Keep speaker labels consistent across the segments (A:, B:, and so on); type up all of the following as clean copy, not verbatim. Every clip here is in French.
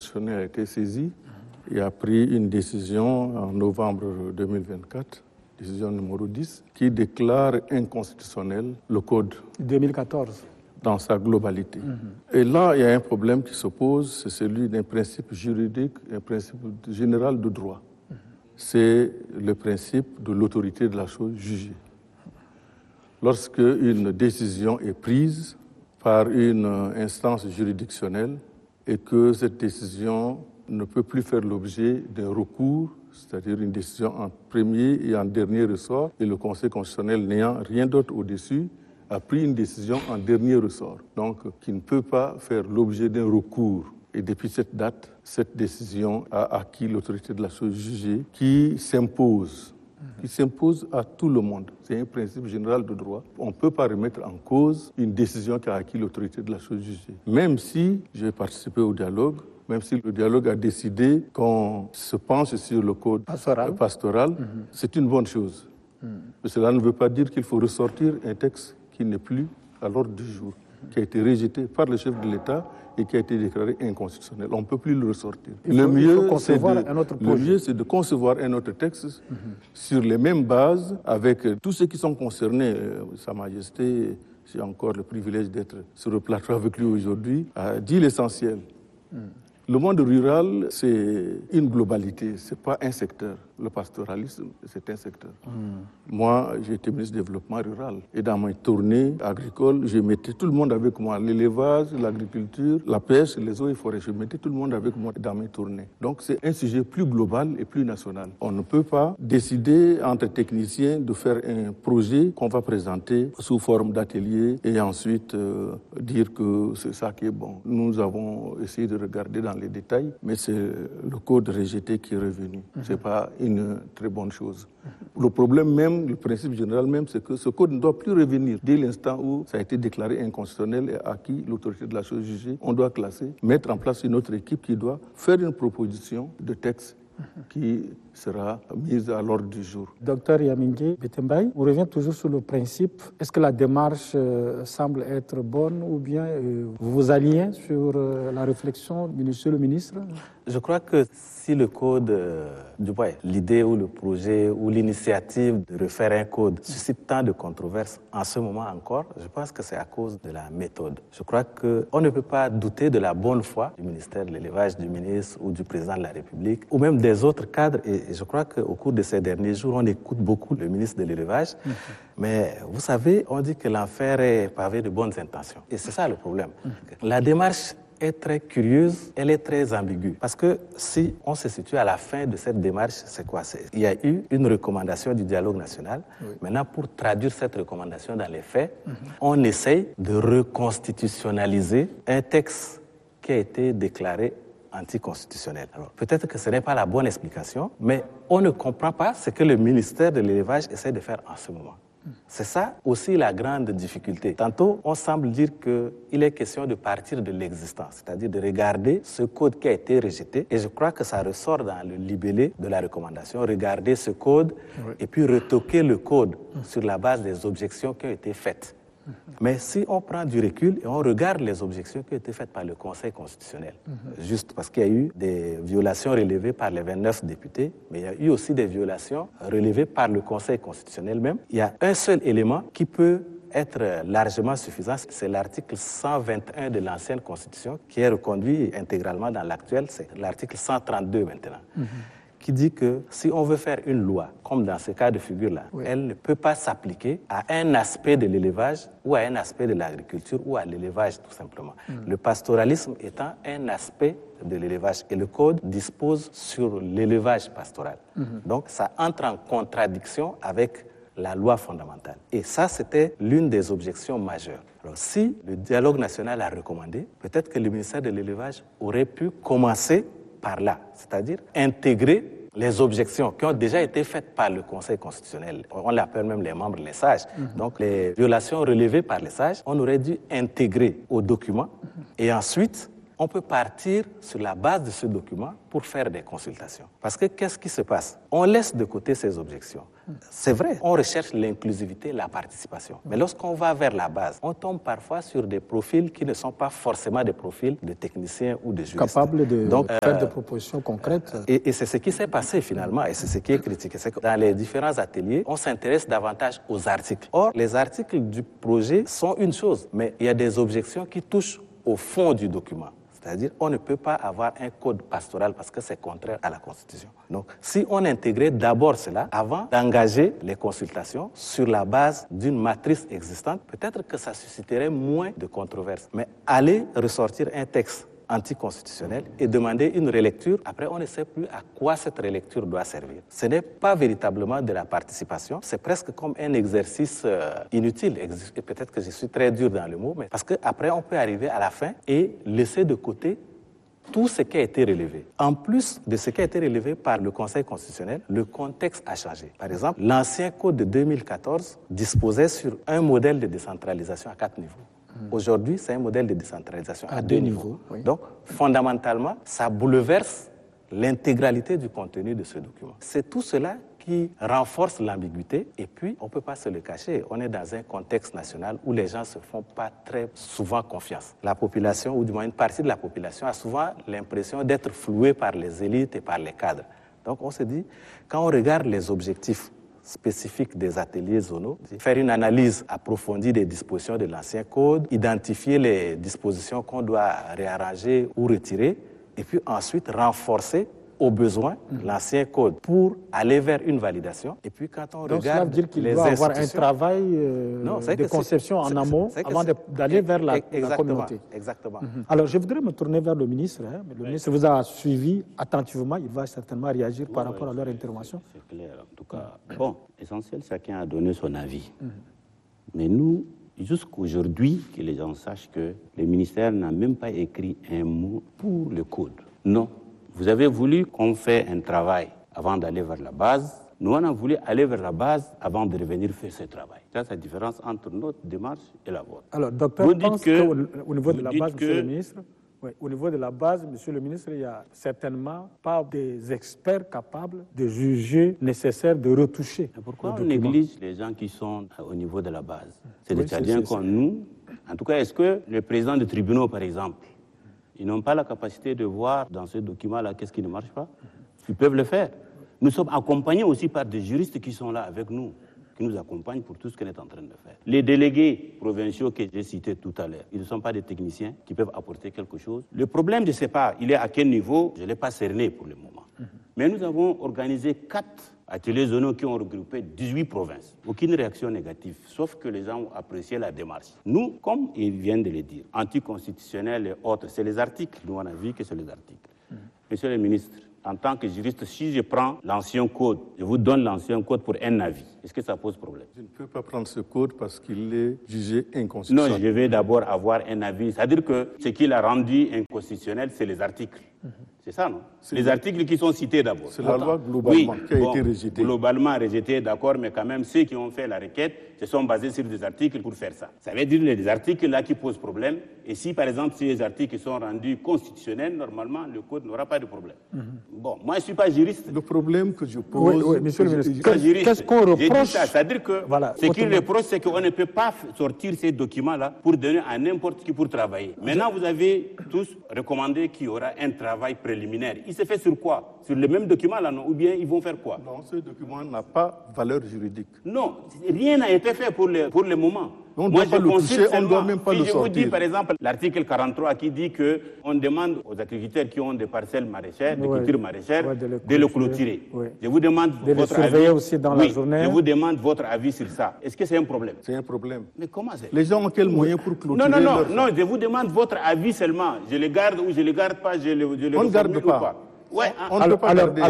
A: constitutionnel a été saisi et a pris une décision en novembre 2024, décision numéro 10, qui déclare inconstitutionnel le code
B: 2014.
A: Dans sa globalité. Et là, il y a un problème qui se pose, c'est celui d'un principe juridique, un principe général de droit. C'est le principe de l'autorité de la chose jugée. Lorsque une décision est prise par une instance juridictionnelle et que cette décision ne peut plus faire l'objet d'un recours, c'est-à-dire une décision en premier et en dernier ressort, et le Conseil constitutionnel n'ayant rien d'autre au-dessus, a pris une décision en dernier ressort, donc qui ne peut pas faire l'objet d'un recours. Et depuis cette date, cette décision a acquis l'autorité de la chose jugée qui s'impose à tout le monde. C'est un principe général de droit. On ne peut pas remettre en cause une décision qui a acquis l'autorité de la chose jugée. Même si j'ai participé au dialogue, même si le dialogue a décidé qu'on se penche sur le code pastoral, c'est une bonne chose. Mais cela ne veut pas dire qu'il faut ressortir un texte qui n'est plus à l'ordre du jour, qui a été rejeté par le chef de l'État et qui a été déclaré inconstitutionnel. On ne peut plus le ressortir. Le mieux, c'est de concevoir un autre texte sur les mêmes bases, avec tous ceux qui sont concernés. Sa Majesté, j'ai encore le privilège d'être sur le plateau avec lui aujourd'hui, a dit l'essentiel. Le monde rural, c'est une globalité, ce n'est pas un secteur. Le pastoralisme, c'est un secteur. Moi, j'ai été ministre du Développement rural. Et dans mes tournées agricoles, je mettais tout le monde avec moi. L'élevage, l'agriculture, la pêche, les eaux et forêts. Je mettais tout le monde avec moi dans mes tournées. Donc, c'est un sujet plus global et plus national. On ne peut pas décider entre techniciens de faire un projet qu'on va présenter sous forme d'atelier et ensuite dire que c'est ça qui est bon. Nous avons essayé de regarder dans les détails, mais c'est le code rejeté qui est revenu. C'est pas une très bonne chose. Le problème même, le principe général même, c'est que ce code ne doit plus revenir. Dès l'instant où ça a été déclaré inconstitutionnel et acquis l'autorité de la chose jugée, on doit classer, mettre en place une autre équipe qui doit faire une proposition de texte qui sera mise à l'ordre du jour.
B: Docteur Yamingué Bettembaye, on revient toujours sur le principe. Est-ce que la démarche semble être bonne ou bien vous vous alignez sur la réflexion du monsieur le ministre?
C: Je crois que si le code, l'idée ou le projet ou l'initiative de refaire un code suscite tant de controverses en ce moment encore, je pense que c'est à cause de la méthode. Je crois qu'on ne peut pas douter de la bonne foi du ministère de l'Élevage, du ministre ou du président de la République, ou même des autres cadres. Et je crois qu'au cours de ces derniers jours, on écoute beaucoup le ministre de l'Élevage. Mais vous savez, on dit que l'enfer est pavé de bonnes intentions. Et c'est ça le problème. La démarche est très curieuse, elle est très ambiguë. Parce que si on se situe à la fin de cette démarche, c'est quoi? Il y a eu une recommandation du dialogue national. Maintenant, pour traduire cette recommandation dans les faits, on essaye de reconstitutionnaliser un texte qui a été déclaré anticonstitutionnel. Alors, peut-être que ce n'est pas la bonne explication, mais on ne comprend pas ce que le ministère de l'Élevage essaie de faire en ce moment. C'est ça aussi la grande difficulté. Tantôt, on semble dire qu'il est question de partir de l'existence, c'est-à-dire de regarder ce code qui a été rejeté. Et je crois que ça ressort dans le libellé de la recommandation. Regarder ce code et puis retoquer le code sur la base des objections qui ont été faites. Mais si on prend du recul et on regarde les objections qui ont été faites par le Conseil constitutionnel, juste parce qu'il y a eu des violations relevées par les 29 députés, mais il y a eu aussi des violations relevées par le Conseil constitutionnel même, il y a un seul élément qui peut être largement suffisant, c'est l'article 121 de l'ancienne Constitution qui est reconduit intégralement dans l'actuelle, c'est l'article 132 maintenant. Qui dit que si on veut faire une loi, comme dans ce cas de figure-là, elle ne peut pas s'appliquer à un aspect de l'élevage ou à un aspect de l'agriculture ou à l'élevage tout simplement. Le pastoralisme étant un aspect de l'élevage et le Code dispose sur l'élevage pastoral. Donc ça entre en contradiction avec la loi fondamentale. Et ça, c'était l'une des objections majeures. Alors si le dialogue national a recommandé, peut-être que le ministère de l'Élevage aurait pu commencer par là, c'est-à-dire intégrer les objections qui ont déjà été faites par le Conseil constitutionnel. On l'appelle même les membres, les sages. Donc les violations relevées par les sages, on aurait dû intégrer au document et ensuite on peut partir sur la base de ce document pour faire des consultations. Parce que qu'est-ce qui se passe? On laisse de côté ces objections. C'est vrai, on recherche l'inclusivité, la participation. Mais lorsqu'on va vers la base, on tombe parfois sur des profils qui ne sont pas forcément des profils de techniciens ou de juristes.
B: Capables de faire des propositions concrètes.
C: Et c'est ce qui s'est passé finalement, et c'est ce qui est critiqué. C'est que dans les différents ateliers, on s'intéresse davantage aux articles. Or, les articles du projet sont une chose, mais il y a des objections qui touchent au fond du document. C'est-à-dire on ne peut pas avoir un code pastoral parce que c'est contraire à la Constitution. Donc, si on intégrait d'abord cela avant d'engager les consultations sur la base d'une matrice existante, peut-être que ça susciterait moins de controverses. Mais aller ressortir un texte anticonstitutionnel et demander une relecture, après on ne sait plus à quoi cette relecture doit servir. Ce n'est pas véritablement de la participation, c'est presque comme un exercice inutile. Et peut-être que je suis très dur dans le mot, mais parce qu'après on peut arriver à la fin et laisser de côté tout ce qui a été relevé. En plus de ce qui a été relevé par le Conseil constitutionnel, le contexte a changé. Par exemple, l'ancien code de 2014 disposait sur un modèle de décentralisation à 4 niveaux. Aujourd'hui, c'est un modèle de décentralisation à 2 niveaux. Oui. Donc, fondamentalement, ça bouleverse l'intégralité du contenu de ce document. C'est tout cela qui renforce l'ambiguïté. Et puis, on ne peut pas se le cacher, on est dans un contexte national où les gens ne se font pas très souvent confiance. La population, ou du moins une partie de la population, a souvent l'impression d'être flouée par les élites et par les cadres. Donc, on se dit, quand on regarde les objectifs spécifiques des ateliers zonaux, faire une analyse approfondie des dispositions de l'ancien code, identifier les dispositions qu'on doit réarranger ou retirer, et puis ensuite renforcer au besoin l'ancien code pour aller vers une validation. Et puis quand on regarde
B: cela veut dire qu'il doit avoir un travail de conception en amont avant d'aller vers la communauté.
C: Exactement.
B: Alors je voudrais me tourner vers le ministre. Le ministre vous a suivi attentivement. Il va certainement réagir par rapport à leur intervention.
D: C'est clair. En tout cas, bon, l'essentiel, chacun a donné son avis. Mais nous, jusqu'aujourd'hui, que les gens sachent que le ministère n'a même pas écrit un mot pour le code. Non. Vous avez voulu qu'on fasse un travail avant d'aller vers la base. Nous, on a voulu aller vers la base avant de revenir faire ce travail. C'est la différence entre notre démarche et la vôtre.
B: Alors, docteur, vous pense qu'au niveau de la base, monsieur le ministre, oui, au niveau de la base, monsieur le ministre, il n'y a certainement pas des experts capables de juger nécessaire de retoucher.
D: Et pourquoi on néglige les gens qui sont au niveau de la base? C'est des Tchadiens comme nous. En tout cas, est-ce que les présidents de tribunaux, par exemple, ils n'ont pas la capacité de voir dans ce document-là qu'est-ce qui ne marche pas? Ils peuvent le faire. Nous sommes accompagnés aussi par des juristes qui sont là avec nous, qui nous accompagnent pour tout ce qu'on est en train de faire. Les délégués provinciaux que j'ai cités tout à l'heure, ils ne sont pas des techniciens qui peuvent apporter quelque chose. Le problème, je ne sais pas, il est à quel niveau, je ne l'ai pas cerné pour le moment. Mais nous avons organisé 4 ateliers zonaux qui ont regroupé 18 provinces. Aucune réaction négative, sauf que les gens ont apprécié la démarche. Nous, comme ils viennent de le dire, anticonstitutionnels et autres, c'est les articles. Nous, on a vu que c'est les articles. Monsieur le ministre, en tant que juriste, si je prends l'ancien code, je vous donne l'ancien code pour un avis, est-ce que ça pose problème?
A: Je ne peux pas prendre ce code parce qu'il est jugé inconstitutionnel.
D: Non, je vais d'abord avoir un avis. C'est-à-dire que ce qui l'a rendu inconstitutionnel, c'est les articles. C'est ça, non? Les articles qui sont cités d'abord.
A: C'est la loi globalement qui a été rejetée.
D: Globalement rejetée, d'accord, mais quand même, ceux qui ont fait la requête se sont basés sur des articles pour faire ça. Ça veut dire les articles là qui posent problème. Et si, par exemple, ces articles sont rendus constitutionnels, normalement, le code n'aura pas de problème. Bon, moi, je ne suis pas juriste.
A: Le problème que je pose...
B: Oui, monsieur le ministre, qu'est-ce qu'on reproche?
D: C'est-à-dire que ce qu'il reproche, c'est qu'on ne peut pas sortir ces documents-là pour donner à n'importe qui pour travailler. Maintenant, vous avez tous recommandé qu'il y aura un travail préliminaire. Il se fait sur quoi? Sur le même document là, non? Ou bien ils vont faire quoi?
A: Non, ce document n'a pas valeur juridique.
D: Non, rien n'a été fait pour le moment.
A: On ne doit pas le toucher, on ne doit même pas le sortir.
D: Je vous dis par exemple l'article 43 qui dit qu'on demande aux agriculteurs qui ont des parcelles maraîchères, des cultures maraîchères, de le clôturer. Je vous demande votre avis.
B: Aussi dans la journée.
D: Je vous demande votre avis sur ça. Est-ce que c'est un problème?
A: C'est un problème.
D: Mais comment c'est?
A: Les gens ont quel moyen pour clôturer?
D: Non, je vous demande votre avis seulement. Je le garde ou je le garde pas,
A: on ne garde pas.
D: Ouais,
A: on ne peut pas garder.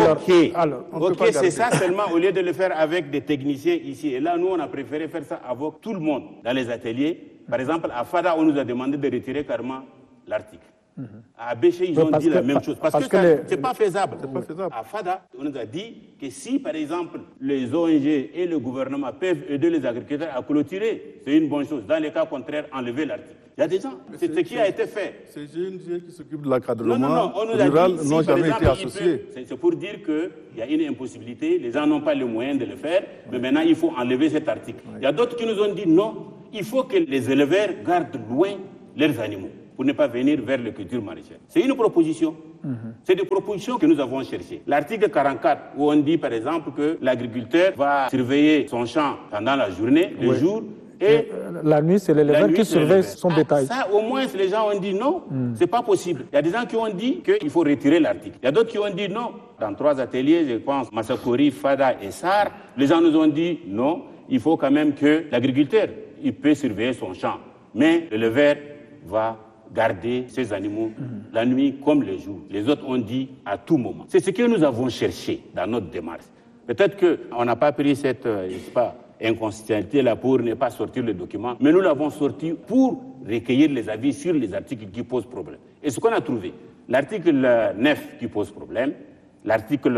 D: Ok, c'est ça seulement au lieu de le faire avec des techniciens ici. Et là, nous, on a préféré faire ça avec tout le monde dans les ateliers. Par exemple, à FADA, on nous a demandé de retirer carrément l'article. À Béché, ils ont dit la même chose. Parce que ce n'est pas faisable. À FADA, on nous a dit que si, par exemple, les ONG et le gouvernement peuvent aider les agriculteurs à clôturer, c'est une bonne chose. Dans les cas contraires, enlever l'article. Il y a des gens, c'est ce qui a été fait.
A: Ces GNG qui s'occupent de l'encadrement
D: on nous a
A: rural
D: dit,
A: n'ont
D: si, par
A: jamais
D: exemple,
A: été associés.
D: C'est pour dire qu'il y a une impossibilité, les gens n'ont pas les moyens de le faire, mais maintenant il faut enlever cet article. Il y a d'autres qui nous ont dit non, il faut que les éleveurs gardent loin leurs animaux pour ne pas venir vers les cultures maraîchères. C'est une proposition. C'est des propositions que nous avons cherchées. L'article 44, où on dit par exemple que l'agriculteur va surveiller son champ pendant la journée, le jour, et
B: la nuit, c'est l'éleveur qui surveille son bétail.
D: Ça, au moins, les gens ont dit non, c'est pas possible. Il y a des gens qui ont dit qu'il faut retirer l'article. Il y a d'autres qui ont dit non. Dans 3 ateliers, je pense, Massakori, Fada et Sar, les gens nous ont dit non, il faut quand même que l'agriculteur, il peut surveiller son champ. Mais l'éleveur va garder ses animaux la nuit comme le jour. Les autres ont dit à tout moment. C'est ce que nous avons cherché dans notre démarche. Peut-être qu'on n'a pas pris cette inconsistance-là pour ne pas sortir le document, mais nous l'avons sorti pour recueillir les avis sur les articles qui posent problème. Et ce qu'on a trouvé, l'article 9 qui pose problème, l'article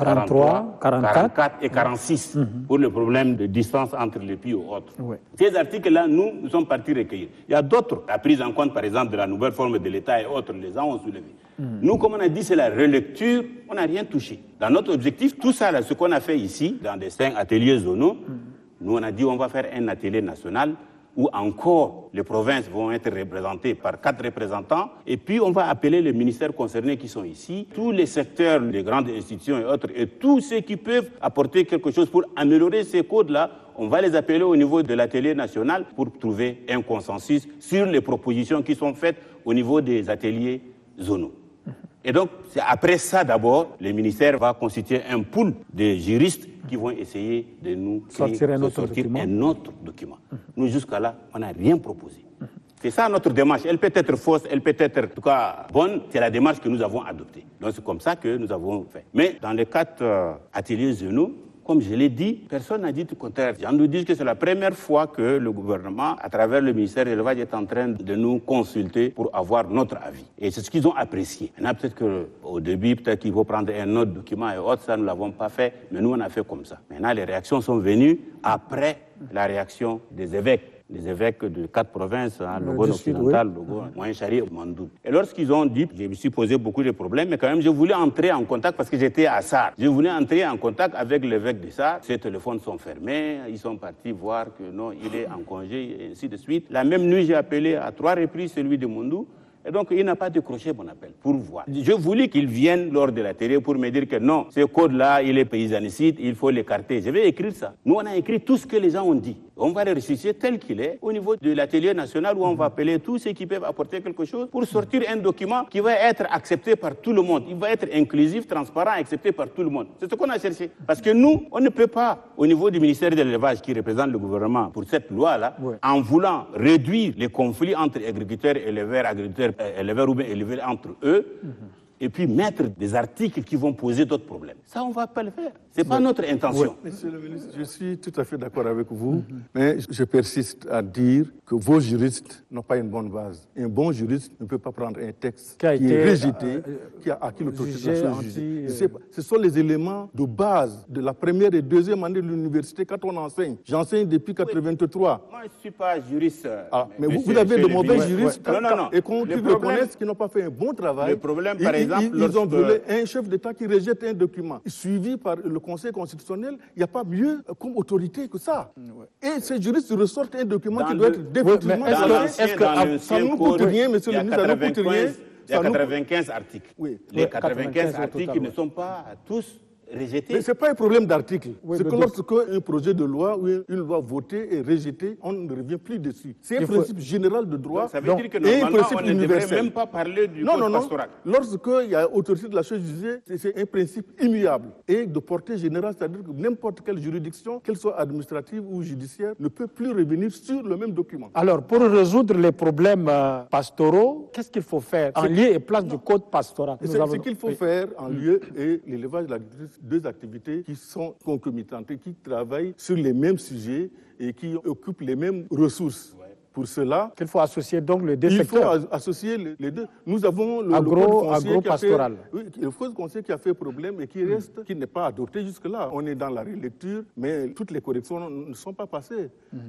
D: 43, 44 et 46 pour le problème de distance entre les puits ou autres. Ouais. Ces articles-là, nous sommes partis recueillir. Il y a d'autres, la prise en compte par exemple de la nouvelle forme de l'État et autres, les gens ont soulevé. Nous, comme on a dit, c'est la relecture, on n'a rien touché. Dans notre objectif, tout ça, là, ce qu'on a fait ici, dans des 5 ateliers zonaux, nous on a dit on va faire un atelier national où encore les provinces vont être représentées par 4 représentants, et puis on va appeler les ministères concernés qui sont ici, tous les secteurs, les grandes institutions et autres, et tous ceux qui peuvent apporter quelque chose pour améliorer ces codes-là, on va les appeler au niveau de l'atelier national pour trouver un consensus sur les propositions qui sont faites au niveau des ateliers zonaux. Et donc, c'est après ça d'abord, le ministère va constituer un pool de juristes qui vont essayer de nous sortir un autre document. Nous, jusqu'à là, on n'a rien proposé. C'est ça notre démarche. Elle peut être fausse, elle peut être en tout cas bonne. C'est la démarche que nous avons adoptée. Donc, c'est comme ça que nous avons fait. Mais dans les 4 ateliers zonaux, comme je l'ai dit, personne n'a dit tout le contraire. On nous dit que c'est la première fois que le gouvernement, à travers le ministère de l'élevage, est en train de nous consulter pour avoir notre avis. Et c'est ce qu'ils ont apprécié. Maintenant, peut-être qu'au début, peut-être qu'il faut prendre un autre document et autres, ça, nous ne l'avons pas fait, mais nous, on a fait comme ça. Maintenant, les réactions sont venues après la réaction des évêques. Les évêques de 4 provinces, Logone occidental, Logone, Moyen-Chari et Mandou. Et lorsqu'ils ont dit, je me suis posé beaucoup de problèmes, mais quand même, je voulais entrer en contact parce que j'étais à Sar. Je voulais entrer en contact avec l'évêque de Sar. Ses téléphones sont fermés, ils sont partis voir que non, il est en congé, et ainsi de suite. La même nuit, j'ai appelé à 3 reprises celui de Mandou. Et donc, il n'a pas décroché mon appel pour voir. Je voulais qu'il vienne lors de la télé pour me dire que non, ce code-là, il est paysanicide, il faut l'écarter. Je vais écrire ça. Nous, on a écrit tout ce que les gens ont dit. On va le ressusciter tel qu'il est au niveau de l'atelier national où on va appeler tous ceux qui peuvent apporter quelque chose pour sortir un document qui va être accepté par tout le monde. Il va être inclusif, transparent, accepté par tout le monde. C'est ce qu'on a cherché. Parce que nous, on ne peut pas, au niveau du ministère de l'élevage qui représente le gouvernement pour cette loi-là, en voulant réduire les conflits entre agriculteurs et éleveurs ou bien éleveurs entre eux, et puis mettre des articles qui vont poser d'autres problèmes. Ça, on ne va pas le faire. Ce n'est pas notre intention.
A: Monsieur le ministre, je suis tout à fait d'accord avec vous, mais je persiste à dire que vos juristes n'ont pas une bonne base. Un bon juriste ne peut pas prendre un texte qui est rejeté, qui a acquis l'autorité de la chose jugée. Ce sont les éléments de base de la première et deuxième année de l'université quand on enseigne. J'enseigne depuis 1983.
D: Moi, je ne suis pas juriste.
A: Mais vous avez de mauvais juristes et qu'on
D: le
A: reconnaisse qu'ils n'ont pas fait un bon travail.
D: Le problème, par exemple,
A: ils ont volé un chef d'État qui rejette un document suivi par le Conseil constitutionnel. Il n'y a pas mieux comme autorité que ça. Et ces juristes ressortent un document qui doit être définitivement...
D: Est-ce que
A: ça ne nous coûte rien, monsieur le ministre, ça ne nous coûte rien.
D: Il y a 95 articles. Les 95 articles ne sont pas tous rejeté.
A: Mais ce n'est pas un problème d'article. C'est que lorsque un projet de loi ou une loi votée est rejetée, on ne revient plus dessus. C'est un principe général de droit.
D: Donc, ça veut dire que normalement, on ne devrait même pas parler du code pastoral.
A: Lorsqu'il y a autorité de la chose jugée, c'est un principe immuable et de portée générale, c'est-à-dire que n'importe quelle juridiction, qu'elle soit administrative ou judiciaire, ne peut plus revenir sur le même document.
B: Alors, pour résoudre les problèmes pastoraux, qu'est-ce qu'il faut faire en lieu et place du code pastoral?
A: Ce qu'il faut faire en lieu et l'élevage de l'agriculture, deux activités qui sont concomitantes et qui travaillent sur les mêmes sujets et qui occupent les mêmes ressources. Pour cela,
B: il faut associer donc les deux secteurs.
A: Il faut associer les deux. Nous avons le
B: agro-pastoral.
A: Le code foncier qui a fait problème et qui reste, qui n'est pas adopté jusque-là. On est dans la relecture, mais toutes les corrections ne sont pas passées.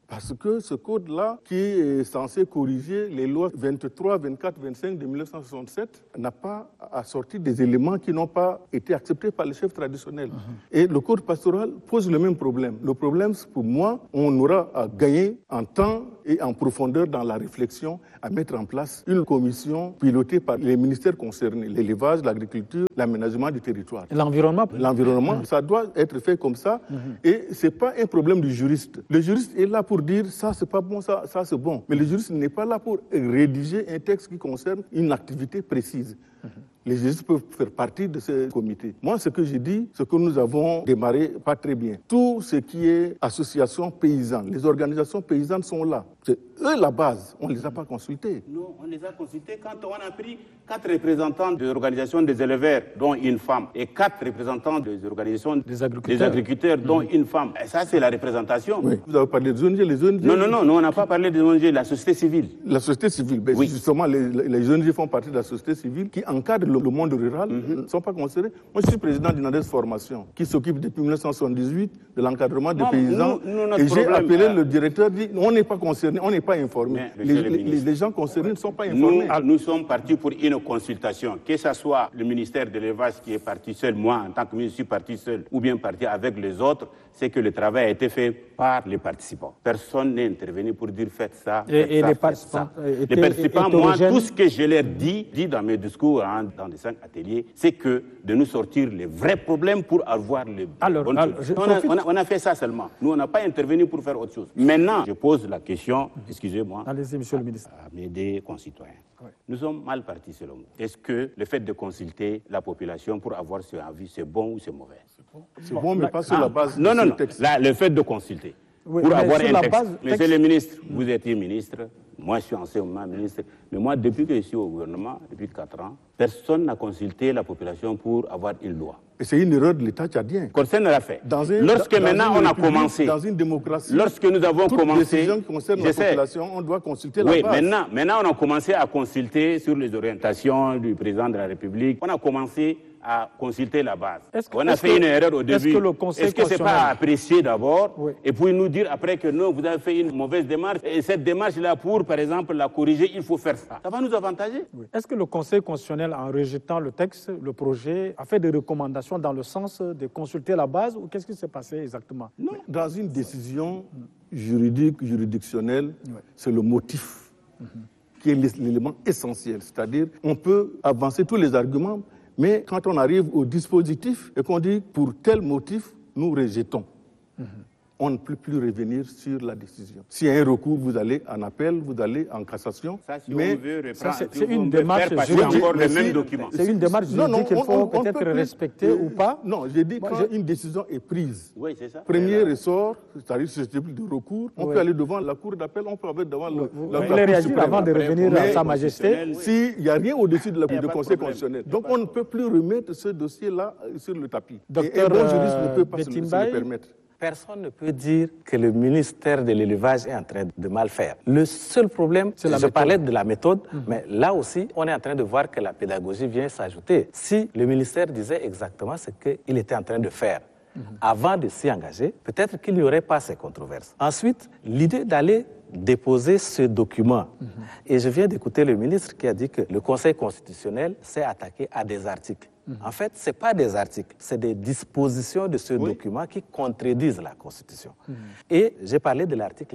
A: Parce que ce code-là, qui est censé corriger les lois 23, 24, 25 de 1967, n'a pas assorti des éléments qui n'ont pas été acceptés par les chefs traditionnels. Et le code pastoral pose le même problème. Le problème, c'est pour moi, on aura à gagner en temps et en profondeur dans la réflexion, à mettre en place une commission pilotée par les ministères concernés, l'élevage, l'agriculture, l'aménagement du territoire.
B: L'environnement.
A: L'environnement, ça doit être fait comme ça. Et c'est pas un problème du juriste. Le juriste est là pour dire ça c'est pas bon, ça c'est bon. Mais le juriste n'est pas là pour rédiger un texte qui concerne une activité précise. Les juristes peuvent faire partie de ce comité. Moi, ce que j'ai dit, c'est que nous avons démarré pas très bien. Tout ce qui est association paysanne, les organisations paysannes sont là. C'est eux la base. On ne les a pas consultés.
D: Non, on les a consultés quand on a pris 4 représentants des organisations des éleveurs, dont une femme, et 4 représentants des organisations des agriculteurs, dont une femme. Et ça, c'est la représentation.
A: Oui. Vous avez parlé des ONG, les ONG.
D: Non, on n'a pas parlé des ONG, la société civile.
A: La société civile, ben oui. Justement, les ONG font partie de la société civile qui encadre le monde rural, ne sont pas concernés. Moi, je suis président d'une ADES Formation qui s'occupe depuis 1978 de l'encadrement des paysans. Et j'ai appelé le directeur, dit on n'est pas concerné, on n'est pas informé. Les gens concernés ne sont pas informés.
D: Nous sommes partis pour une consultation, que ce soit le ministère de l'élevage qui est parti seul, moi en tant que ministre, je suis parti seul, ou bien parti avec les autres, c'est que le travail a été fait par les participants. Personne n'est intervenu pour dire faites ça.
B: Et les participants,
D: les participants, moi, tout ce que je leur dis dans mes discours, dans les 5 ateliers, c'est que de nous sortir les vrais problèmes pour avoir les bonnes choses. On a fait ça seulement. Nous, on n'a pas intervenu pour faire autre chose. Maintenant, je pose la question, excusez-moi,
B: allez-y, monsieur le ministre,
D: à mes concitoyens. Oui. Nous sommes mal partis selon vous. Est-ce que le fait de consulter la population pour avoir ce avis, c'est bon ou c'est mauvais?
A: C'est bon, mais pas sur la base
D: non, texte. Là, le fait de consulter pour avoir un texte. Monsieur le ministre, vous étiez ministre, moi je suis anciennement ministre, mais moi depuis que je suis au gouvernement, depuis 4 ans, personne n'a consulté la population pour avoir une loi.
A: Et c'est une erreur de l'État tchadien.
D: Personne ne l'a fait. Lorsque maintenant on a commencé,
A: dans une démocratie,
D: lorsque nous avons commencé,
A: décision qui concerne la population, on doit consulter la base.
D: Maintenant on a commencé à consulter sur les orientations du président de la République. On a commencé à consulter la base. On a fait une erreur au début. Est-ce que c'est pas apprécié d'abord et puis nous dire après que non, vous avez fait une mauvaise démarche et cette démarche-là pour, par exemple, la corriger, il faut faire ça. Ça va nous avantager.
B: Est-ce que le Conseil constitutionnel, en rejetant le texte, le projet, a fait des recommandations dans le sens de consulter la base ou qu'est-ce qui s'est passé exactement?
A: Non, dans une décision juridique, juridictionnelle, c'est le motif qui est l'élément essentiel. C'est-à-dire, on peut avancer tous les arguments, mais quand on arrive au dispositif et qu'on dit pour tel motif, nous rejetons, on ne peut plus revenir sur la décision. S'il y a un recours, vous allez en appel, vous allez en cassation.
D: Ça, si mais on veut reprendre,
B: c'est une démarche juridique. C'est une démarche juridique qu'il faut peut-être respecter ou pas.
A: Non, j'ai dit quand une décision est prise.
D: Oui, c'est ça.
A: Premier ressort, c'est-à-dire susceptible de recours, on peut aller devant la cour d'appel, on peut aller devant la
B: cour réagir avant de revenir à Sa Majesté.
A: S'il n'y a rien au-dessus de du Conseil constitutionnel. Donc on ne peut plus remettre ce dossier-là sur le tapis. Et un bon juriste ne peut pas se le permettre.
C: Personne ne peut dire que le ministère de l'élevage est en train de mal faire. Le seul problème, je parlais de la méthode, mais là aussi, on est en train de voir que la pédagogie vient s'ajouter. Si le ministère disait exactement ce qu'il était en train de faire avant de s'y engager, peut-être qu'il n'y aurait pas ces controverses. Ensuite, l'idée d'aller déposer ce document. Et je viens d'écouter le ministre qui a dit que le Conseil constitutionnel s'est attaqué à des articles. En fait, ce n'est pas des articles, c'est des dispositions de ce document qui contredisent la Constitution. Et j'ai parlé de l'article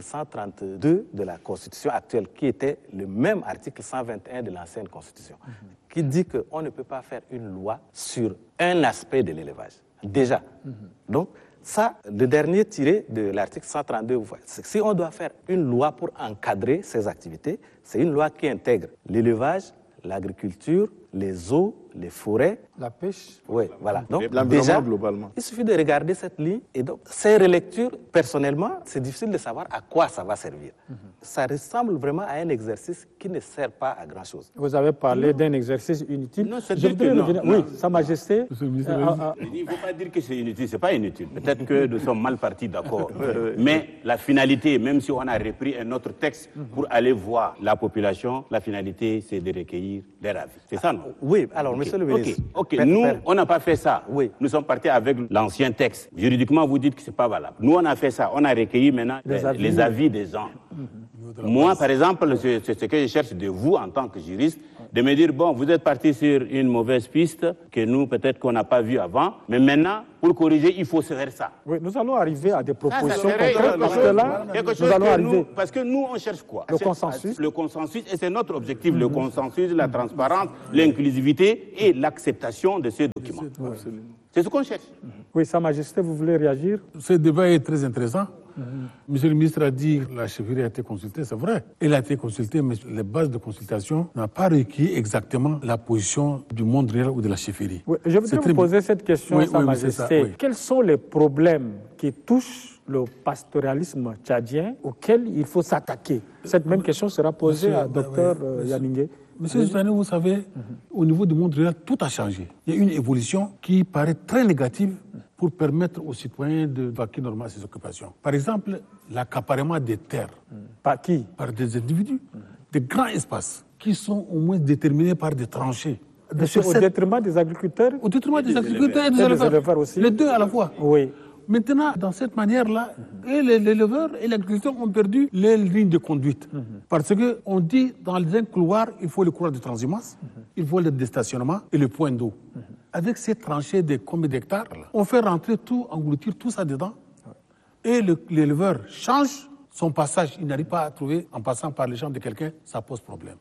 C: 132 de la Constitution actuelle, qui était le même article 121 de l'ancienne Constitution, qui dit qu'on ne peut pas faire une loi sur un aspect de l'élevage. Déjà. Donc, ça, le dernier tiré de l'article 132, c'est que si on doit faire une loi pour encadrer ces activités, c'est une loi qui intègre l'élevage, l'agriculture, les eaux, les forêts.
B: La pêche.
C: Oui, voilà. Donc,
A: déjà, globalement.
C: Il suffit de regarder cette ligne. Et donc, ces relectures, personnellement, c'est difficile de savoir à quoi ça va servir. Ça ressemble vraiment à un exercice qui ne sert pas à grand-chose.
B: Vous avez parlé d'un exercice inutile.
D: Non, c'est inutile.
B: Oui, Sa Majesté.
D: Il ne faut pas dire que c'est inutile. Ce n'est pas inutile. Peut-être que nous sommes mal partis, d'accord. Mais la finalité, même si on a repris un autre texte pour aller voir la population, la finalité, c'est de recueillir leur avis. C'est ça, non?
C: Oui, alors, Monsieur le ministre.
D: Ok. Nous, on n'a pas fait ça.
C: Oui.
D: Nous sommes partis avec l'ancien texte. Juridiquement, vous dites que ce n'est pas valable. Nous, on a fait ça. On a recueilli maintenant les avis des gens. Moi, par exemple, c'est ce que je cherche de vous en tant que juriste, de me dire, bon, vous êtes parti sur une mauvaise piste que nous, peut-être qu'on n'a pas vue avant, mais maintenant, pour corriger, il faut se faire ça.
B: Oui, nous allons arriver à des propositions
D: concrètes,
B: parce que là, nous allons arriver.
D: Parce que nous, on cherche quoi?
B: Le consensus.
D: Le consensus, et c'est notre objectif, le consensus, la transparence, l'inclusivité et l'acceptation de ces documents. C'est ce qu'on cherche.
B: Oui, Sa Majesté, vous voulez réagir?
E: Ce débat est très intéressant. Monsieur le ministre a dit que la chefferie a été consultée, c'est vrai. Elle a été consultée, mais les bases de consultation n'ont pas requis exactement la position du monde réel ou de la chefferie.
B: Oui, je voudrais vous poser cette question, Sa Majesté.
E: Ça, oui.
B: Quels sont les problèmes qui touchent le pastoralisme tchadien auxquels il faut s'attaquer? Cette même question sera posée à Dr Yaningué.
E: Monsieur Zane, vous savez, au niveau du monde réel, tout a changé. Il y a une évolution qui paraît très négative pour permettre aux citoyens de vaquer normalement à ses occupations. Par exemple, l'accaparement des terres.
B: Par qui?
E: Par des individus. Des grands espaces qui sont au moins déterminés par des tranchées.
B: Au détriment des agriculteurs?
E: Au détriment des agriculteurs et des éleveurs
B: aussi.
E: Les deux à la fois.
B: Oui.
E: Maintenant, dans cette manière-là, l'éleveur et l'agriculteur ont perdu les lignes de conduite. Parce qu'on dit, dans un couloir, il faut le couloir de transhumance, il faut le déstationnement et le point d'eau. Avec ces tranchées de combien d'hectares, on fait rentrer tout, engloutir tout ça dedans. Et l'éleveur change son passage. Il n'arrive pas à trouver, en passant par les champs de quelqu'un, ça pose problème.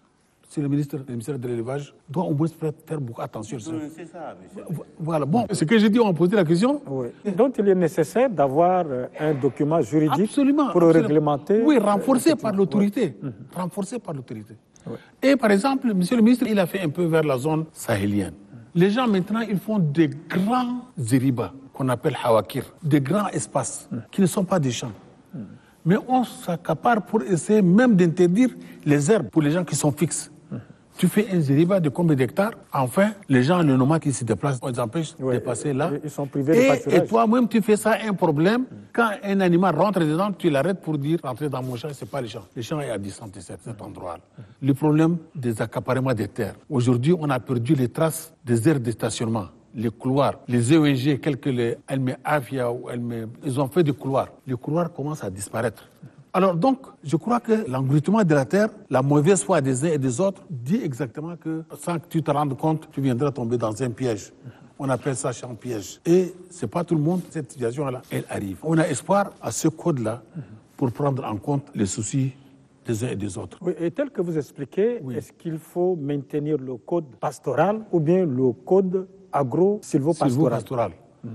E: Si le ministère de l'élevage doit au moins faire beaucoup attention.
D: C'est ça, monsieur.
E: Voilà. Bon, ce que j'ai dit, on a posé la question.
B: Oui. Donc, il est nécessaire d'avoir un document juridique pour réglementer.
E: Oui, renforcé par l'autorité. Renforcé par l'autorité. Oui. Et par exemple, monsieur le ministre, il a fait un peu vers la zone sahélienne. Les gens, maintenant, ils font des grands zéribas, qu'on appelle hawakir, des grands espaces, qui ne sont pas des champs. Mais on s'accapare pour essayer même d'interdire les herbes pour les gens qui sont fixes. Tu fais un zériba de combien d'hectares? Enfin, les gens, les nomades qui se déplacent, on les empêche de passer là.
B: Ils sont privés de pâturage.
E: Et toi-même, tu fais ça un problème. Quand un animal rentre dedans, tu l'arrêtes pour dire rentrer dans mon champ, c'est pas le champ. Le champ est à distance de cet endroit-là. Le problème des accaparements des terres. Aujourd'hui, on a perdu les traces des aires de stationnement. Les couloirs, les EONG, quelques les Afia ou ils ont fait des couloirs. Les couloirs commencent à disparaître. Alors donc, je crois que l'engloutement de la terre, la mauvaise foi des uns et des autres, dit exactement que sans que tu te rendes compte, tu viendras tomber dans un piège. On appelle ça champ piège. Et c'est pas tout le monde, cette situation-là, elle arrive. On a espoir à ce code-là pour prendre en compte les soucis des uns et des autres.
B: Oui, et tel que vous expliquez, est-ce qu'il faut maintenir le code pastoral ou bien le code agro-silvopastoral?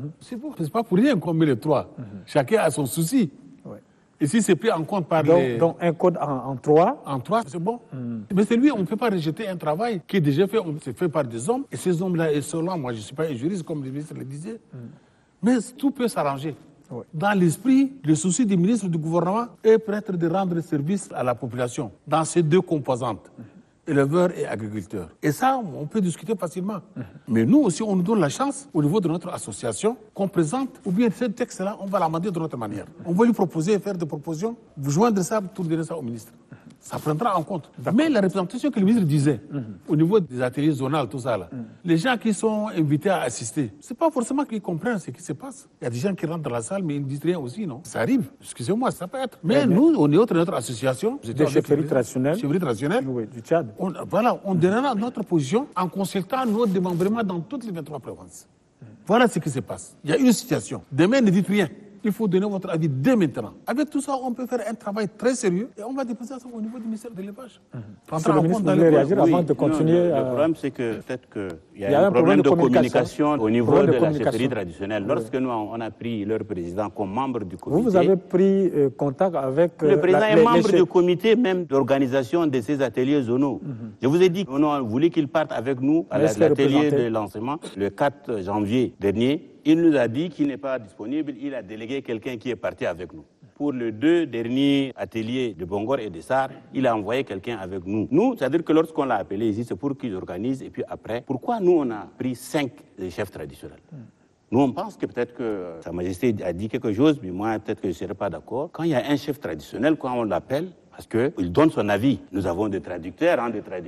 E: C'est pas pour rien qu'on met les trois. Chacun a son souci. Et si c'est pris en compte par
B: donc un code en trois.
E: En trois, c'est bon. Mais c'est lui, on ne peut pas rejeter un travail qui est déjà fait, c'est fait par des hommes. Et ces hommes-là, et selon moi, je ne suis pas un juriste, comme le ministre le disait, mais tout peut s'arranger. Oui. Dans l'esprit, le souci du ministre du gouvernement est peut-être de rendre service à la population dans ces deux composantes. Éleveurs et agriculteurs. Et ça, on peut discuter facilement. Mais nous aussi, on nous donne la chance, au niveau de notre association, qu'on présente, ou bien ce texte-là, on va l'amender de notre manière. On va lui proposer, faire des propositions, vous joindre ça, pour donner ça au ministre. Ça prendra en compte. Mais la représentation que le ministre disait, au niveau des ateliers zonaux, tout ça, là, les gens qui sont invités à assister, c'est pas forcément qu'ils comprennent ce qui se passe. Il y a des gens qui rentrent dans la salle, mais ils ne disent rien aussi, non? Ça arrive. Excusez-moi, ça peut être. Mais nous, au niveau de notre association,
B: des chefferies traditionnelles,
E: oui,
B: du Tchad.
E: On donnera notre position en consultant nos démembrements dans toutes les 23 provinces. Voilà ce qui se passe. Il y a une situation. Demain, ne dites rien. Il faut donner votre avis dès maintenant. Avec tout ça, on peut faire un travail très sérieux et on va déposer ça au niveau du ministère de l'élevage.
B: Monsieur le ministre, vous voulez réagir avant de continuer?
D: Le problème, c'est que peut-être qu'il y a un problème de communication au niveau de la chefferie traditionnelle. Lorsque nous, on a pris leur président comme membre du comité...
B: Vous avez pris contact avec...
D: Le président est membre du comité même d'organisation de ces ateliers zonaux. Je vous ai dit qu'on voulait qu'il parte avec nous à l'atelier de lancement le 4 janvier dernier. Il nous a dit qu'il n'est pas disponible, il a délégué quelqu'un qui est parti avec nous. Pour les 2 derniers ateliers de Bongor et de Sar, il a envoyé quelqu'un avec nous. Nous, c'est-à-dire que lorsqu'on l'a appelé ici, c'est pour qu'ils organisent. Et puis après, pourquoi nous, on a pris 5 chefs traditionnels? Nous, on pense que peut-être que Sa Majesté a dit quelque chose, mais moi, peut-être que je ne serais pas d'accord. Quand il y a un chef traditionnel, quand on l'appelle, parce qu'il donne son avis. Nous avons des traducteurs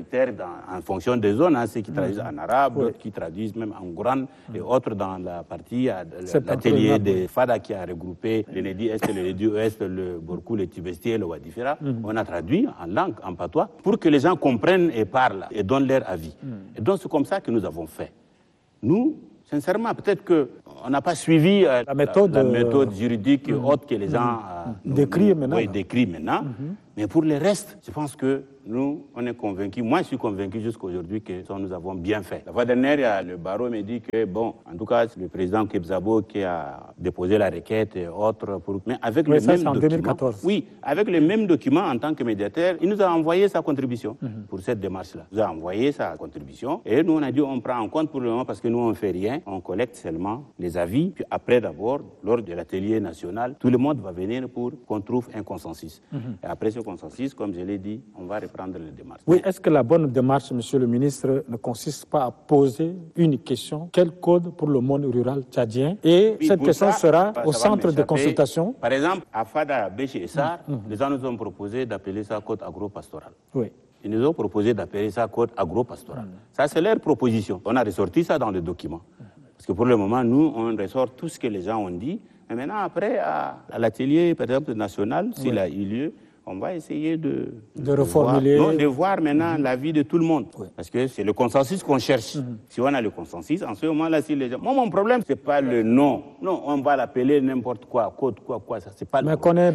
D: en fonction des zones, ceux qui traduisent en arabe, d'autres qui traduisent même en Gourane, et autres dans la partie, l'atelier des Fada qui a regroupé le Nedi Est, le Nedi Ouest, le Borkou, le Tibesti et le Wadifera. On a traduit en langue, en patois, pour que les gens comprennent et parlent et donnent leur avis. Et donc c'est comme ça que nous avons fait. Nous, sincèrement, peut-être qu'on n'a pas suivi la méthode juridique et autre que les gens
B: décrivent
D: maintenant. Mais pour le reste, je pense que nous, on est convaincus. Moi, je suis convaincu jusqu'à aujourd'hui que nous avons bien fait. La fois dernière, il y a le barreau me dit que, bon, en tout cas, c'est le président Kebzabo qui a déposé la requête et autres. Mais avec le même document.
B: 2014.
D: Oui, avec le même document en tant que médiateur, il nous a envoyé sa contribution pour cette démarche-là. Il nous a envoyé sa contribution et nous, on a dit on prend en compte pour le moment parce que nous, on ne fait rien. On collecte seulement les avis. Puis après, d'abord, lors de l'atelier national, tout le monde va venir pour qu'on trouve un consensus. Et après ce consensus, comme je l'ai dit, on va reprendre les démarches.
B: Oui, est-ce que la bonne démarche, monsieur le ministre, ne consiste pas à poser une question? Quel code pour le monde rural tchadien? Et oui, cette question sera au centre de consultation.
D: Par exemple, à Fada, Béché et Sar, les gens nous ont proposé d'appeler ça code agro-pastoral.
B: Oui.
D: Ils nous ont proposé d'appeler ça code agro-pastoral. Ça, c'est leur proposition. On a ressorti ça dans le document. Parce que pour le moment, nous, on ressort tout ce que les gens ont dit. Mais maintenant, après, à l'atelier, par exemple, national, s'il a eu lieu, on va essayer de
B: reformuler.
D: De voir maintenant l'avis de tout le monde. Oui. Parce que c'est le consensus qu'on cherche. Si on a le consensus, en ce moment-là, si les gens... Moi, mon problème, c'est pas le nom. Non, on va l'appeler n'importe quoi, code, quoi, ça, c'est pas
B: le problème.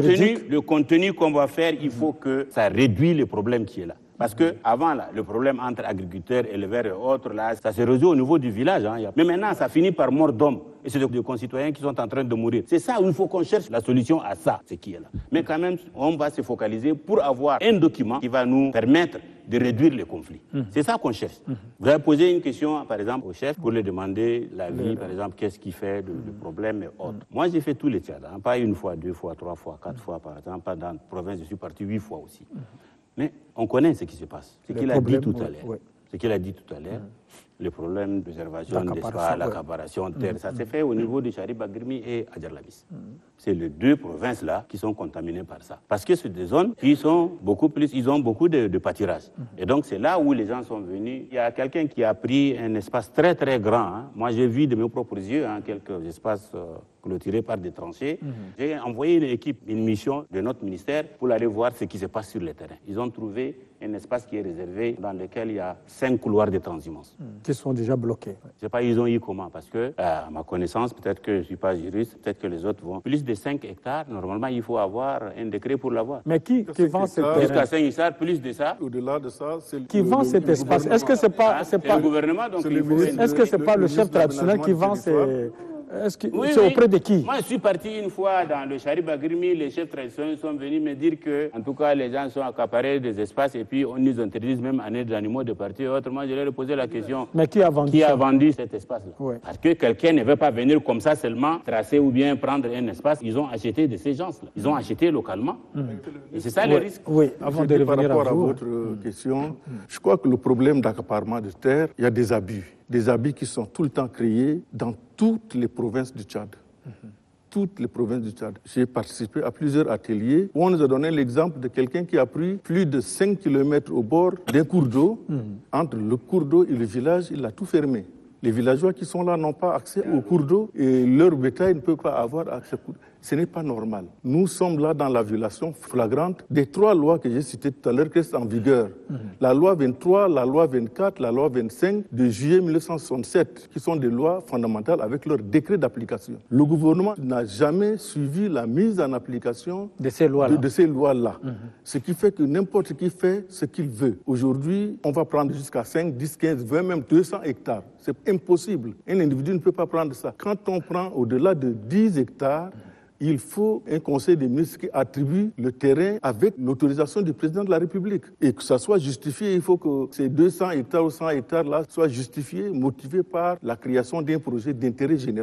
D: Le contenu qu'on va faire, il faut que ça réduise le problème qui est là. Parce que avant là, le problème entre agriculteurs, éleveurs et autres, là, ça se résout au niveau du village. Mais maintenant, ça finit par mort d'hommes. Et c'est des concitoyens qui sont en train de mourir. C'est ça où il faut qu'on cherche la solution à ça, ce qui est là. Mais quand même, on va se focaliser pour avoir un document qui va nous permettre de réduire les conflits. C'est ça qu'on cherche. Vous avez posé une question, par exemple, au chef pour lui demander l'avis, par exemple, qu'est-ce qui fait le problème et autres. Moi, j'ai fait tous les Tchad, pas une fois, 2 fois, 3 fois, 4 fois, par exemple. Pas dans la province, je suis parti 8 fois aussi. Mais on connaît ce qui se passe, ce qu'il a dit tout à l'heure. Oui. Ce qu'il a dit tout à l'heure, le problème de réservation d'espace, l'accaparation de terre, ça s'est fait au niveau de Chariba Grimi et Adjarlabis. C'est les 2 provinces-là qui sont contaminées par ça. Parce que c'est des zones qui sont beaucoup plus, ils ont beaucoup de pâturage. Et donc c'est là où les gens sont venus. Il y a quelqu'un qui a pris un espace très très grand. Moi j'ai vu de mes propres yeux quelques espaces clôturés par des tranchées. J'ai envoyé une équipe, une mission de notre ministère pour aller voir ce qui se passe sur le terrain. Ils ont trouvé un espace qui est réservé dans lequel il y a 5 couloirs de transhumance.
B: Qui sont déjà bloqués.
D: Je ne sais pas, ils ont eu comment, parce que, à ma connaissance, peut-être que je ne suis pas juriste, peut-être que les autres vont. Plus de 5 hectares, normalement, il faut avoir un décret pour l'avoir.
B: Mais qui vend cet terrain?
D: Jusqu'à 5 hectares, plus de ça.
A: Au-delà de ça, c'est
B: qui vend cet espace? Est-ce que c'est pas
D: le gouvernement, donc
B: est-ce que c'est pas le chef traditionnel qui vend ces... c'est auprès de qui?
D: Moi, je suis parti une fois dans le Chariba Grimi, les chefs traditionnels sont venus me dire que, en tout cas, les gens sont accaparés des espaces et puis on nous interdit même à aider des animaux de partir. Autrement, je leur ai posé la question.
B: Mais qui a vendu
D: cet espace-là?
B: Oui.
D: Parce que quelqu'un ne veut pas venir comme ça seulement tracer ou bien prendre un espace. Ils ont acheté de ces gens-là. Ils ont acheté localement. Et c'est ça le risque.
B: Oui, avant de revenir
A: par rapport à votre question, je crois que le problème d'accaparement de terre, il y a des abus. Des abus qui sont tout le temps créés dans toutes les provinces du Tchad. Toutes les provinces du Tchad. J'ai participé à plusieurs ateliers où on nous a donné l'exemple de quelqu'un qui a pris plus de 5 km au bord d'un cours d'eau. Entre le cours d'eau et le village, il a tout fermé. Les villageois qui sont là n'ont pas accès au cours d'eau et leur bétail ne peut pas avoir accès au cours d'eau. Ce n'est pas normal. Nous sommes là dans la violation flagrante des 3 lois que j'ai citées tout à l'heure qui sont en vigueur. La loi 23, la loi 24, la loi 25 de juillet 1967, qui sont des lois fondamentales avec leur décret d'application. Le gouvernement n'a jamais suivi la mise en application
B: de ces
A: lois-là. Ce qui fait que n'importe qui fait ce qu'il veut. Aujourd'hui, on va prendre jusqu'à 5, 10, 15, 20, même 200 hectares. C'est impossible. Un individu ne peut pas prendre ça. Quand on prend au-delà de 10 hectares, il faut un conseil des ministres qui attribue le terrain avec l'autorisation du président de la République. Et que ça soit justifié, il faut que ces 200 hectares ou 100 hectares-là soient justifiés, motivés par la création d'un projet d'intérêt général.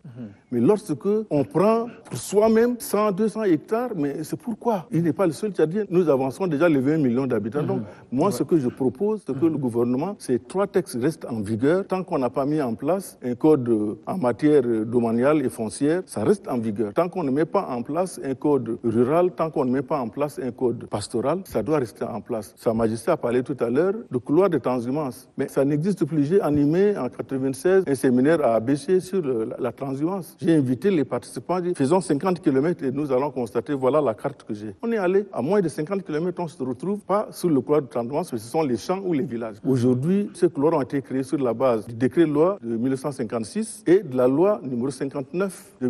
A: Mais lorsque on prend pour soi-même 100, 200 hectares, mais c'est pourquoi? Il n'est pas le seul Tchadien. Nous avançons déjà les 20 millions d'habitants. Donc, moi, ce que je propose, c'est que le gouvernement, ces 3 textes restent en vigueur. Tant qu'on n'a pas mis en place un code en matière domaniale et foncière, ça reste en vigueur. Tant qu'on ne met pas en place un code rural, tant qu'on ne met pas en place un code pastoral, ça doit rester en place. Sa Majesté a parlé tout à l'heure de couloir de transhumance. Mais ça n'existe plus. J'ai animé en 1996 un séminaire à Abéché sur la transhumance. J'ai invité les participants, j'ai dit, faisons 50 km et nous allons constater, voilà la carte que j'ai. On est allé à moins de 50 km, on se retrouve pas sur le couloir de transhumance, mais ce sont les champs ou les villages. Aujourd'hui, ces couloirs ont été créés sur la base du décret-loi de 1956 et de la loi numéro 59 de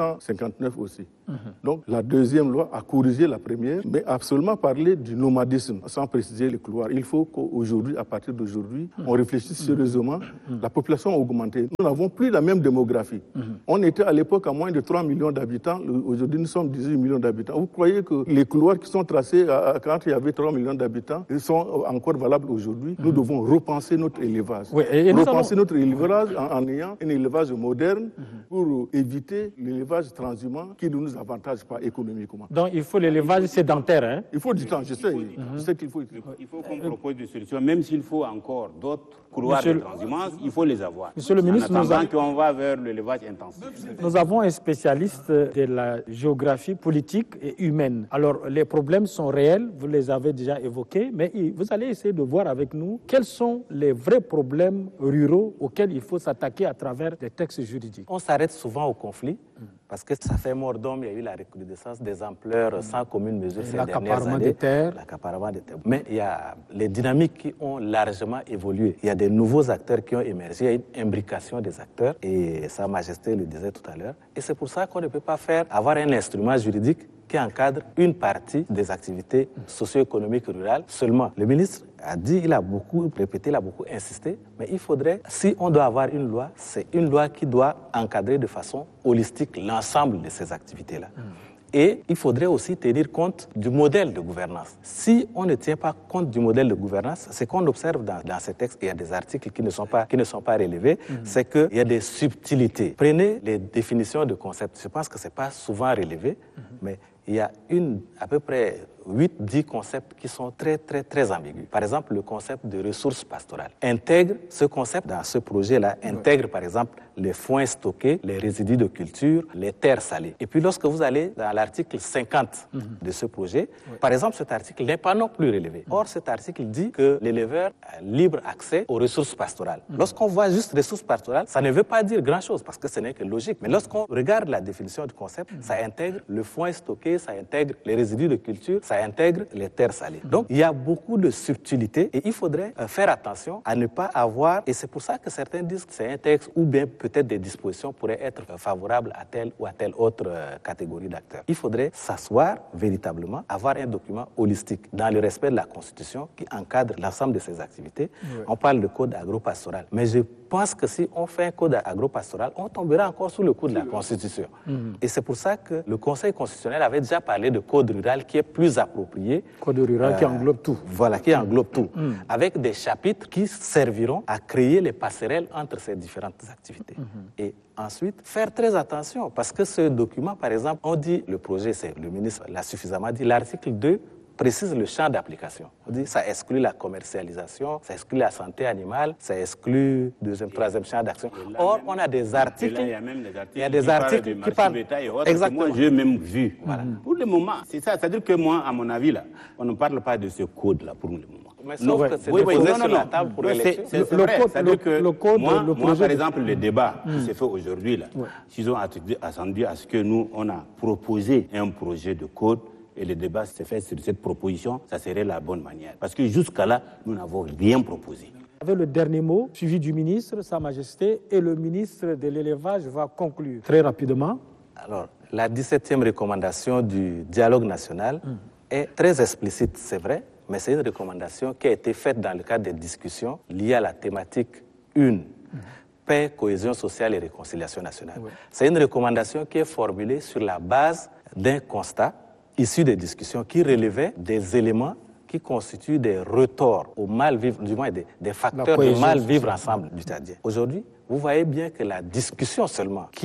A: 1959 aussi. Donc, la deuxième loi a corrigé la première, mais a seulement parlé du nomadisme, sans préciser les couloirs. Il faut qu'aujourd'hui, à partir d'aujourd'hui, on réfléchisse sérieusement. La population a augmenté. Nous n'avons plus la même démographie. On était à l'époque à moins de 3 millions d'habitants. Aujourd'hui, nous sommes 18 millions d'habitants. Vous croyez que les couloirs qui sont tracés quand il y avait 3 millions d'habitants sont encore valables aujourd'hui? Nous devons repenser notre élevage.
B: Oui,
A: repenser notre élevage en ayant un élevage moderne pour éviter l'élevage transhumant qui ne nous avantage pas économiquement.
B: Donc il faut l'élevage sédentaire. Hein?
A: Il faut du temps, je sais qu'il faut.
D: Il faut qu'on propose des solutions, même s'il faut encore d'autres couloirs de transhumance, il faut les avoir.
B: Monsieur le ministre,
D: en attendant qu'on va vers l'élevage intensif.
B: Nous avons un spécialiste de la géographie politique et humaine. Alors les problèmes sont réels, vous les avez déjà évoqués, mais vous allez essayer de voir avec nous quels sont les vrais problèmes ruraux auxquels il faut s'attaquer à travers des textes juridiques.
C: On s'arrête souvent au conflit. Parce que ça fait mort d'homme, il y a eu la recrudescence des ampleurs sans commune mesure ces dernières années. L'accaparement des terres. Mais il y a les dynamiques qui ont largement évolué. Il y a des nouveaux acteurs qui ont émergé. Il y a une imbrication des acteurs. Et Sa Majesté le disait tout à l'heure. Et c'est pour ça qu'on ne peut pas avoir un instrument juridique qui encadre une partie des activités socio-économiques rurales seulement. Le ministre a dit, il a beaucoup répété, il a beaucoup insisté, mais il faudrait, si on doit avoir une loi, c'est une loi qui doit encadrer de façon holistique l'ensemble de ces activités-là. Et il faudrait aussi tenir compte du modèle de gouvernance. Si on ne tient pas compte du modèle de gouvernance, ce qu'on observe dans ces textes, il y a des articles qui ne sont pas relevés, c'est qu'il y a des subtilités. Prenez les définitions de concepts. Je pense que ce n'est pas souvent relevé, mais il y a à peu près 8-10 concepts qui sont très, très, très ambigus. Par exemple, le concept de ressources pastorales. Intègre ce concept dans ce projet-là, intègre par exemple les foins stockés, les résidus de culture, les terres salées. Et puis lorsque vous allez dans l'article 50 de ce projet, par exemple, cet article n'est pas non plus relevé. Or, cet article dit que l'éleveur a libre accès aux ressources pastorales. Lorsqu'on voit juste ressources pastorales, ça ne veut pas dire grand-chose parce que ce n'est que logique. Mais lorsqu'on regarde la définition du concept, ça intègre le foin stocké, ça intègre les résidus de culture, ça intègre les terres salées. Donc, il y a beaucoup de subtilités et il faudrait faire attention à ne pas avoir, et c'est pour ça que certains disent que c'est un texte ou bien peut-être des dispositions pourraient être favorables à telle ou à telle autre catégorie d'acteurs. Il faudrait s'asseoir véritablement, avoir un document holistique dans le respect de la Constitution qui encadre l'ensemble de ces activités. Oui. On parle de code agropastoral, mais je pense que si on fait un code agropastoral, on tombera encore sous le coup de la Constitution. Et c'est pour ça que le Conseil constitutionnel avait déjà parlé de code rural qui est plus approprié.
B: Code rural qui englobe tout.
C: Voilà, qui englobe tout. Avec des chapitres qui serviront à créer les passerelles entre ces différentes activités. Et ensuite, faire très attention, parce que ce document, par exemple, on dit, le projet, le ministre l'a suffisamment dit, l'article 2 précise le champ d'application. On dit ça exclut la commercialisation, ça exclut la santé animale, ça exclut deuxième, troisième champ d'action. Or, on a des articles.
D: Il y a même des articles qui parlent et autres. Exactement. Que moi, j'ai même vu. Voilà. Pour le moment, c'est ça. C'est-à-dire que moi, à mon avis, là, on ne parle pas de ce code-là pour le moment.
C: Mais sauf que c'est déposé sur la table pour l'élection.
D: C'est vrai. C'est-à-dire que moi, par exemple, le débat qui s'est fait aujourd'hui, là, s'ils ont attendu à ce que nous, on a proposé un projet de code, et le débat s'est fait sur cette proposition, ça serait la bonne manière. Parce que jusqu'à là, nous n'avons rien proposé.
B: Avec le dernier mot, suivi du ministre, Sa Majesté, et le ministre de l'Élevage va conclure très rapidement.
C: Alors, la 17e recommandation du dialogue national est très explicite, c'est vrai, mais c'est une recommandation qui a été faite dans le cadre des discussions liées à la thématique 1. Paix, cohésion sociale et réconciliation nationale. Oui. C'est une recommandation qui est formulée sur la base d'un constat issu des discussions qui relevaient des éléments qui constituent des retorts au mal-vivre, du moins des facteurs de mal-vivre ensemble du Tchadien. Aujourd'hui, vous voyez bien que la discussion seulement qui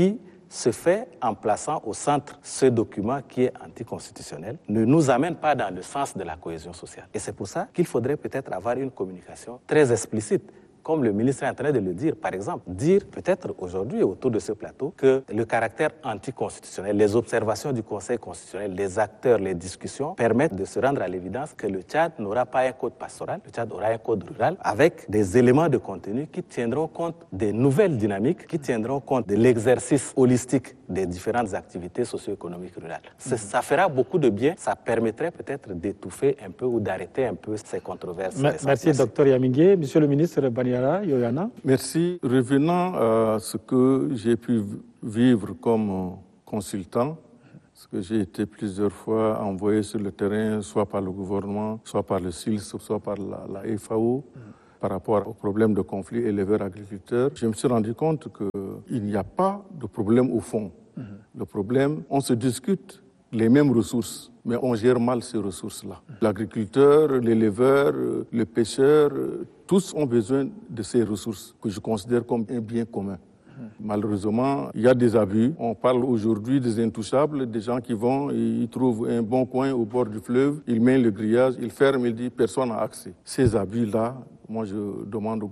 C: se fait en plaçant au centre ce document qui est anticonstitutionnel, ne nous amène pas dans le sens de la cohésion sociale. Et c'est pour ça qu'il faudrait peut-être avoir une communication très explicite, comme le ministre est en train de le dire. Par exemple, dire peut-être aujourd'hui autour de ce plateau que le caractère anticonstitutionnel, les observations du Conseil constitutionnel, les acteurs, les discussions permettent de se rendre à l'évidence que le Tchad n'aura pas un code pastoral, le Tchad aura un code rural avec des éléments de contenu qui tiendront compte des nouvelles dynamiques, qui tiendront compte de l'exercice holistique des différentes activités socio-économiques rurales. Ça fera beaucoup de bien, ça permettrait peut-être d'étouffer un peu ou d'arrêter un peu ces controverses.
B: Merci, Dr Yamingué. Monsieur le ministre Baniara Yoyana.
A: Merci. Revenant à ce que j'ai pu vivre comme consultant, parce que j'ai été plusieurs fois envoyé sur le terrain, soit par le gouvernement, soit par le SILS, soit par la FAO, par rapport aux problèmes de conflit éleveurs-agriculteurs, je me suis rendu compte qu'il n'y a pas de problème au fond. Le problème, on se discute les mêmes ressources, mais on gère mal ces ressources-là. L'agriculteur, l'éleveur, le pêcheur, tous ont besoin de ces ressources que je considère comme un bien commun. Malheureusement, il y a des abus. On parle aujourd'hui des intouchables, des gens qui vont, ils trouvent un bon coin au bord du fleuve, ils mettent le grillage, ils ferment, ils disent personne n'a accès. Ces abus-là, moi je demande au